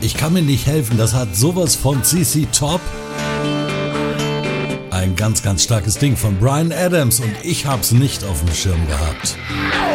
Ich kann mir nicht helfen, das hat sowas von CC Top. Ein ganz, ganz starkes Ding von Bryan Adams und ich hab's nicht auf dem Schirm gehabt.